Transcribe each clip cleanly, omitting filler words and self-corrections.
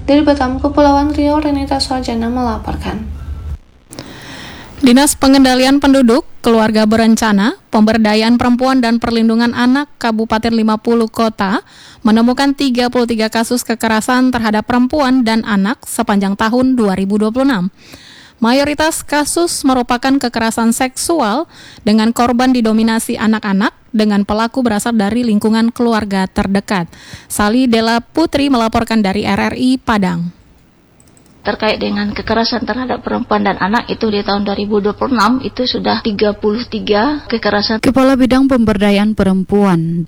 Dari Batam, Kepulauan Riau, Renita Sojana melaporkan. Dinas Pengendalian Penduduk, Keluarga Berencana, Pemberdayaan Perempuan dan Perlindungan Anak Kabupaten 50 Kota menemukan 33 kasus kekerasan terhadap perempuan dan anak sepanjang tahun 2026. Mayoritas kasus merupakan kekerasan seksual dengan korban didominasi anak-anak dengan pelaku berasal dari lingkungan keluarga terdekat. Sali Dela Putri melaporkan dari RRI Padang. Terkait dengan kekerasan terhadap perempuan dan anak itu di tahun 2026 itu sudah 33 kekerasan. Kepala Bidang Pemberdayaan Perempuan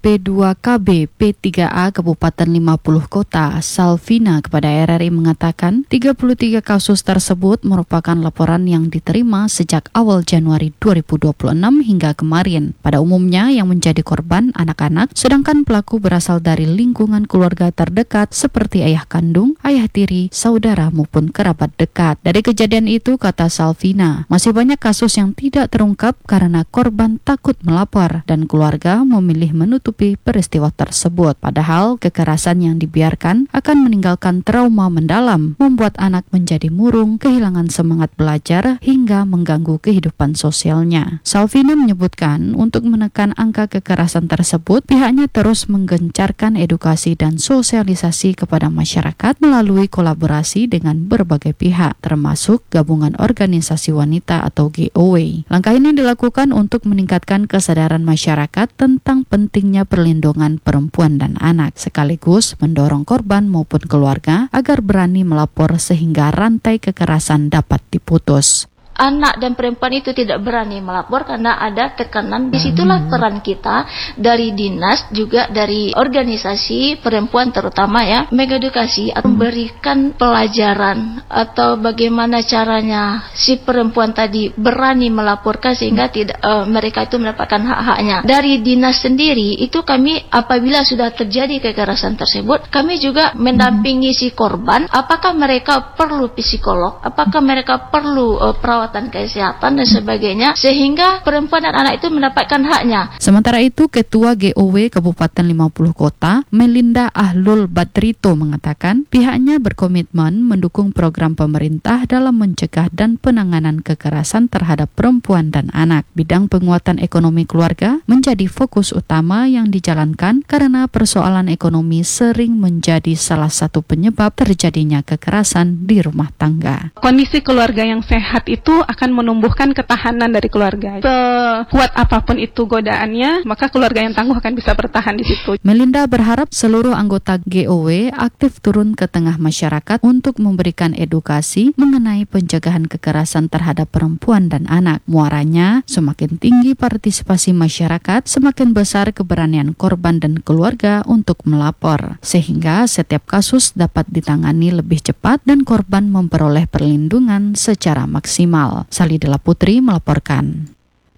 DP2KB P3A Kabupaten 50 Kota Salvina kepada RRI mengatakan 33 kasus tersebut merupakan laporan yang diterima sejak awal Januari 2026 hingga kemarin. Pada umumnya yang menjadi korban anak-anak, sedangkan pelaku berasal dari lingkungan keluarga terdekat seperti ayah kandung, ayah tiri, saudara maupun kerabat dekat. Dari kejadian itu, kata Salvina, masih banyak kasus yang tidak terungkap karena korban takut melapor dan keluarga memilih menutupi peristiwa tersebut. Padahal kekerasan yang dibiarkan akan meninggalkan trauma mendalam, membuat anak menjadi murung, kehilangan semangat belajar hingga mengganggu kehidupan sosialnya. Salvina menyebutkan untuk menekan angka kekerasan tersebut, pihaknya terus menggencarkan edukasi dan sosialisasi kepada masyarakat melalui kolaborasi dengan berbagai pihak, termasuk gabungan organisasi wanita atau GOW. Langkah ini dilakukan untuk meningkatkan kesadaran masyarakat tentang pentingnya perlindungan perempuan dan anak, sekaligus mendorong korban maupun keluarga agar berani melapor sehingga rantai kekerasan dapat diputus. Anak dan perempuan itu tidak berani melapor karena ada tekanan. Disitulah peran kita dari dinas, juga dari organisasi perempuan terutama ya, mengedukasi atau memberikan pelajaran atau bagaimana caranya si perempuan tadi berani melaporkan sehingga tidak mereka itu mendapatkan hak-haknya. Dari dinas sendiri itu kami apabila sudah terjadi kekerasan tersebut, kami juga mendampingi si korban, apakah mereka perlu psikolog, apakah mereka perlu perawatan kesehatan dan sebagainya, sehingga perempuan dan anak itu mendapatkan haknya. Sementara itu, Ketua GOW Kabupaten 50 Kota, Melinda Ahlul Badrito mengatakan pihaknya berkomitmen mendukung program pemerintah dalam mencegah dan penanganan kekerasan terhadap perempuan dan anak. Bidang penguatan ekonomi keluarga menjadi fokus utama yang dijalankan karena persoalan ekonomi sering menjadi salah satu penyebab terjadinya kekerasan di rumah tangga. Kondisi keluarga yang sehat itu akan menumbuhkan ketahanan dari keluarga. Sekuat apapun itu godaannya, maka keluarga yang tangguh akan bisa bertahan di situ. Melinda berharap seluruh anggota GOW aktif turun ke tengah masyarakat untuk memberikan edukasi mengenai pencegahan kekerasan terhadap perempuan dan anak. Muaranya, semakin tinggi partisipasi masyarakat, semakin besar keberanian korban dan keluarga untuk melapor, sehingga setiap kasus dapat ditangani lebih cepat dan korban memperoleh perlindungan secara maksimal. Sali Dela Putri melaporkan.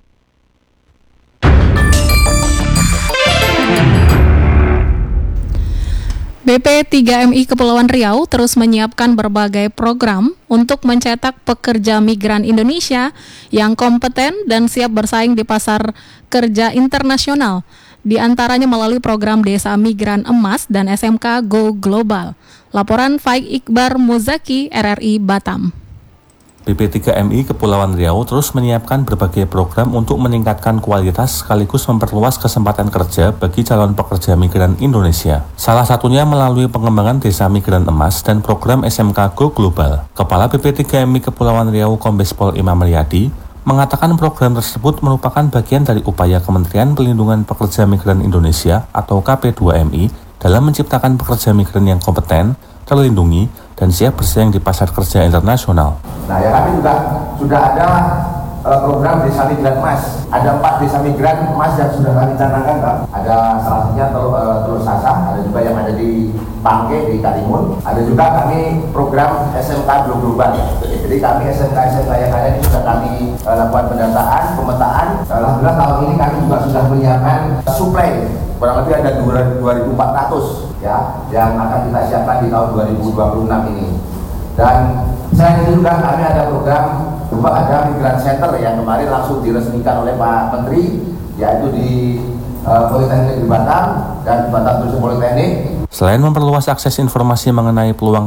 BP3MI Kepulauan Riau terus menyiapkan berbagai program untuk mencetak pekerja migran Indonesia yang kompeten dan siap bersaing di pasar kerja internasional, di antaranya melalui program Desa Migran Emas dan SMK Go Global. Laporan Faik Iqbar Muzaki, RRI Batam. BP3MI Kepulauan Riau terus menyiapkan berbagai program untuk meningkatkan kualitas sekaligus memperluas kesempatan kerja bagi calon pekerja migran Indonesia. Salah satunya melalui pengembangan Desa Migran Emas dan program SMK Go Global. Kepala BP3MI Kepulauan Riau Kombes Pol Imam Riyadi mengatakan program tersebut merupakan bagian dari upaya Kementerian Perlindungan Pekerja Migran Indonesia atau KP2MI dalam menciptakan pekerja migran yang kompeten, terlindungi, dan siap bersaing di pasar kerja internasional. Nah, ya kami juga sudah ada program Desa Migran Emas. Ada 4 Desa Migran Emas yang sudah kami canangkan, Pak. Ada salah satunya Telur Sasa, ada juga yang ada di Pangke, di Karimun. Ada juga kami program SMK Global. Jadi kami SMK yang ada ini sudah kami lakukan pendataan, pemetaan. Alhamdulillah tahun ini kami juga sudah menyiapkan suplai. Kurang lebih ada 2.400 ya yang akan kita siapkan di tahun 2026 ini. Dan selain itu juga kami ada program ada Migran Center yang kemarin langsung diresmikan oleh Pak Menteri, yaitu di Politeknik di Batam dan Batam Turisme Politeknik. Selain memperluas akses informasi mengenai peluang